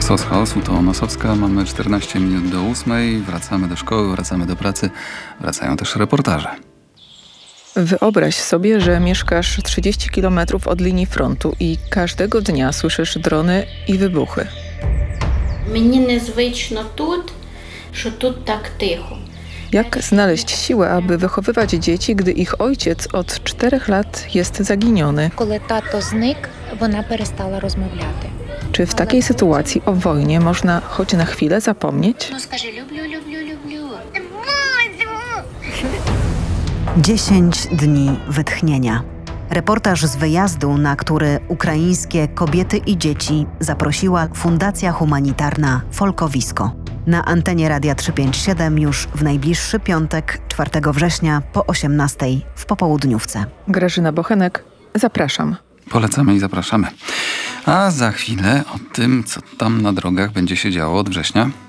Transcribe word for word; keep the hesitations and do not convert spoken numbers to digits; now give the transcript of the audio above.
Sos chaosu to Nosowska. Mamy czternaście minut do ósmej. Wracamy do szkoły, wracamy do pracy. Wracają też reportaże. Wyobraź sobie, że mieszkasz trzydzieści kilometrów od linii frontu i każdego dnia słyszysz drony i wybuchy. Мені незвично тут, що тут так тихо. Jak znaleźć siłę, aby wychowywać dzieci, gdy ich ojciec od czterech lat jest zaginiony? Коли тато зник, вона перестала розмовляти. Czy w takiej sytuacji o wojnie można choć na chwilę zapomnieć? Ну скажи, люблю, люблю, люблю. Dziesięć dni wytchnienia. Reportaż z wyjazdu, na który ukraińskie kobiety i dzieci zaprosiła Fundacja Humanitarna Folkowisko. Na antenie Radia trzysta pięćdziesiąt siedem już w najbliższy piątek, czwartego września po osiemnastej w popołudniówce. Grażyna Bochenek, zapraszam. Polecamy i zapraszamy. A za chwilę o tym, co tam na drogach będzie się działo od września.